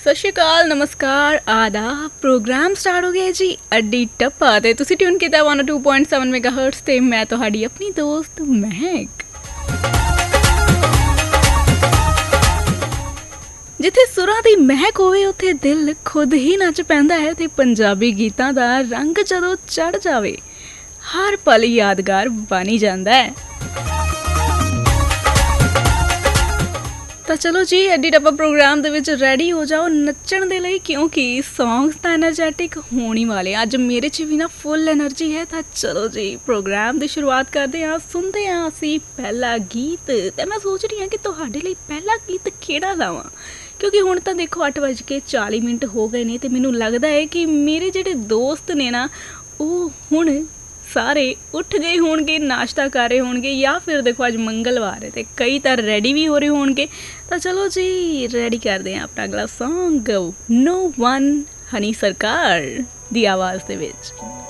ਸਤਿ ਸ਼੍ਰੀ ਅਕਾਲ, ਨਮਸਕਾਰ, ਆਦਾਬ। Programme start ਹੋ ਗਿਆ ਜੀ ਅੱਡੀ ਟੱਪਾ ਤੇ ਤੁਸੀਂ ਟਿਊਨ ਕੀਤਾ 102.7 ਮੈਗਾਹਰਟਜ਼ ਤੇ ਮੈਂ ਤੁਹਾਡੀ ਆਪਣੀ ਦੋਸਤ ਮਹਿਕ। ਜਿੱਥੇ ਸੁਰਾਂ ਦੀ ਮਹਿਕ ਹੋਵੇ ਉੱਥੇ ਦਿਲ ਖੁਦ ਹੀ ਨੱਚ ਪੈਂਦਾ ਹੈ ਤੇ ਪੰਜਾਬੀ ਗੀਤਾਂ ਦਾ ਰੰਗ ਜਦੋਂ ਚੜ੍ਹ ਜਾਵੇ ਹਰ ਪਲ ਯਾਦਗਾਰ ਬਣ ਜਾਂਦਾ ਹੈ। ਤਾਂ ਚਲੋ ਜੀ, ਅੱਡੀ ਟੱਪਾ ਪ੍ਰੋਗਰਾਮ ਦੇ ਵਿੱਚ ਰੈਡੀ ਹੋ ਜਾਓ ਨੱਚਣ ਦੇ ਲਈ, ਕਿਉਂਕਿ ਸੌਂਗਸ ਤਾਂ ਐਨਰਜੈਟਿਕ ਹੋਣ ਹੀ ਵਾਲੇ। ਅੱਜ ਮੇਰੇ 'ਚ ਵੀ ਨਾ ਫੁੱਲ ਐਨਰਜੀ ਹੈ। ਤਾਂ ਚਲੋ ਜੀ, ਪ੍ਰੋਗਰਾਮ ਦੀ ਸ਼ੁਰੂਆਤ ਕਰਦੇ ਹਾਂ। ਸੁਣਦੇ ਹਾਂ ਅਸੀਂ ਪਹਿਲਾ ਗੀਤ ਤੇ ਮੈਂ ਸੋਚ ਰਹੀ ਹਾਂ ਕਿ ਤੁਹਾਡੇ ਲਈ ਪਹਿਲਾ ਗੀਤ ਕਿਹੜਾ ਲਾਵਾਂ, ਕਿਉਂਕਿ ਹੁਣ ਤਾਂ ਦੇਖੋ 8:40 ਹੋ ਗਏ ਨੇ ਤੇ ਮੈਨੂੰ ਲੱਗਦਾ ਹੈ ਕਿ ਮੇਰੇ ਜਿਹੜੇ ਦੋਸਤ ਨੇ ਨਾ ਉਹ ਹੁਣ ਸਾਰੇ ਉੱਠ ਗਏ ਹੋਣਗੇ, ਨਾਸ਼ਤਾ ਕਰ ਰਹੇ ਹੋਣਗੇ, ਜਾਂ ਫਿਰ ਦੇਖੋ ਅੱਜ ਮੰਗਲਵਾਰ ਹੈ ਤੇ ਕਈ ਤਾਂ ਰੈਡੀ ਵੀ ਹੋ ਰਹੇ ਹੋਣਗੇ। ਤਾਂ ਚਲੋ ਜੀ, ਰੈਡੀ ਕਰਦੇ ਹਾਂ ਆਪਣਾ ਅਗਲਾ ਸੌਂਗ, ਨੋ ਵਨ ਹਨੀ ਸਰਕਾਰ ਦੀ ਆਵਾਜ਼ ਦੇ ਵਿੱਚ।